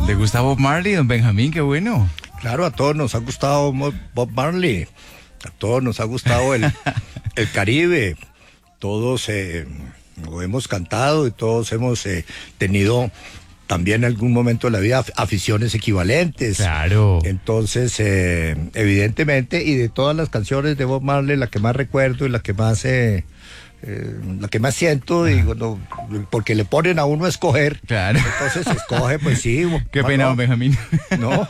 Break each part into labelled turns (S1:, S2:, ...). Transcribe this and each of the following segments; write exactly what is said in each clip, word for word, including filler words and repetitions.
S1: ¿Le gusta Bob Marley, don Benjamín? Qué bueno.
S2: Claro, a todos nos ha gustado Bob Marley, a todos nos ha gustado el, el Caribe, todos eh, lo hemos cantado y todos hemos eh, tenido también en algún momento de la vida aficiones equivalentes.
S1: Claro.
S2: Entonces, eh, evidentemente, y de todas las canciones de Bob Marley, la que más recuerdo y la que más... Eh, Eh, la que más siento, digo, no, porque le ponen a uno a escoger.
S1: Claro.
S2: Entonces escoge, pues sí.
S1: Qué pena, don Benjamín.
S2: No.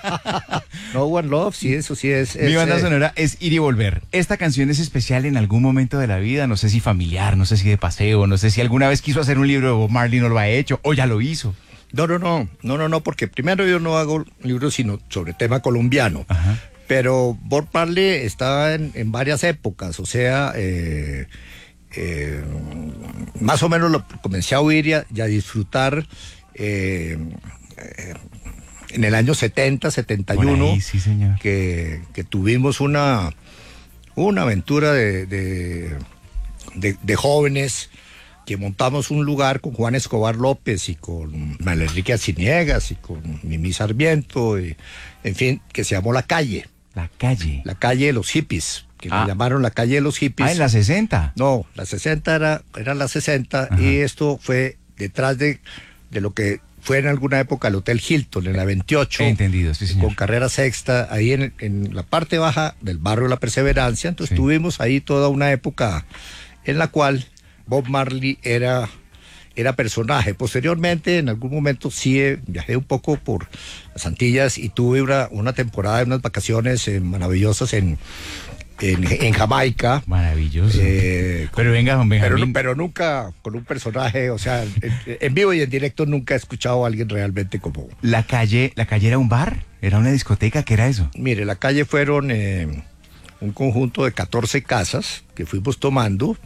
S2: No, One Love, sí, eso sí es.
S1: Mi
S2: es,
S1: banda
S2: eh,
S1: sonora es Ir y Volver. Esta canción es especial en algún momento de la vida, no sé si familiar, no sé si de paseo, no sé si alguna vez quiso hacer un libro de Bob Marley y no lo ha hecho, o ya lo hizo.
S2: No, no, no, no, no, no, porque primero yo no hago libros sino sobre tema colombiano.
S1: Ajá.
S2: Pero Bob Marley está en, en varias épocas, o sea, eh, eh, más o menos lo comencé a oír y a, y a disfrutar eh, eh, en el año setenta, setenta y uno,
S1: Ahí, sí, señor.
S2: que, que tuvimos una, una aventura de, de, de, de jóvenes, que montamos un lugar con Juan Escobar López y con Manuel Enrique Arciniegas y con Mimi Sarmiento, y, en fin, que se llamó La Calle.
S1: La Calle.
S2: La Calle de los Hippies, que
S1: Ah.
S2: le llamaron La Calle de los Hippies.
S1: Ah, en la sesenta.
S2: No, la sesenta era, era la sesenta.
S1: Ajá.
S2: Y esto fue detrás de, de lo que fue en alguna época el Hotel Hilton, en la veintiocho.
S1: He entendido, sí, señor.
S2: Con carrera sexta, ahí en, en la parte baja del barrio La Perseverancia. Entonces
S1: Sí.
S2: tuvimos ahí toda una época en la cual Bob Marley era, era personaje. Posteriormente, en algún momento sí eh, viajé un poco por las Antillas y tuve una, una temporada, unas vacaciones eh, maravillosas en, en, en Jamaica.
S1: Maravilloso.
S2: Eh,
S1: Pero venga, don
S2: pero,
S1: Benjamín.
S2: pero nunca con un personaje, o sea, en, en vivo y en directo nunca he escuchado a alguien realmente como...
S1: La Calle, ¿la Calle era un bar? ¿Era una discoteca? ¿Qué era eso?
S2: Mire, La Calle fueron eh, un conjunto de catorce casas que fuimos tomando,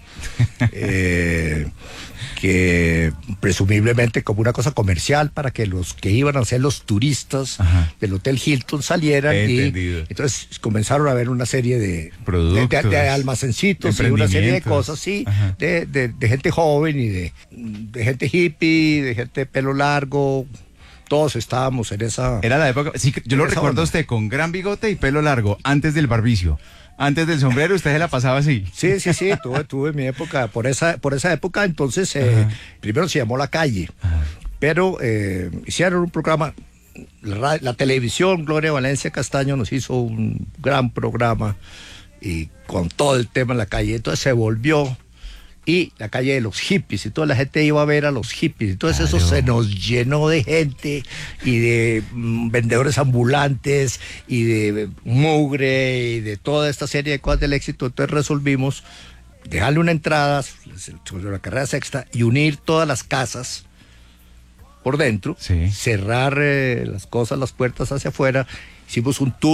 S2: eh, que presumiblemente como una cosa comercial para que los que iban a ser los turistas
S1: Ajá.
S2: del Hotel Hilton salieran.
S1: He
S2: Y
S1: entendido.
S2: entonces comenzaron a ver una serie de
S1: Productos,
S2: de, de- de almacencitos y una serie de
S1: emprendimientos.
S2: cosas, sí,
S1: Ajá.
S2: de, de, de gente joven y de, de gente hippie, de gente de pelo largo. Todos estábamos en esa...
S1: Era la época, sí, yo lo
S2: Esa
S1: recuerdo
S2: onda.
S1: a usted con gran bigote y pelo largo, antes del barbicio, antes del sombrero, usted se la pasaba así.
S2: Sí, sí, sí, tuve, tuve mi época, por esa, por esa época, entonces, eh,
S1: Ajá.
S2: primero se llamó La Calle,
S1: Ajá.
S2: pero eh, hicieron un programa, la, ra- la televisión, Gloria Valencia Castaño nos hizo un gran programa, y con todo el tema en La Calle, entonces se volvió, y La Calle de los Hippies, y toda la gente iba a ver a los hippies, entonces
S1: Claro.
S2: eso se nos llenó de gente, y de mm, vendedores ambulantes, y de mugre, y de toda esta serie de cosas del éxito. Entonces resolvimos dejarle una entrada sobre la carrera sexta y unir todas las casas por dentro,
S1: Sí.
S2: cerrar eh, las cosas, las puertas hacia afuera. Hicimos un tour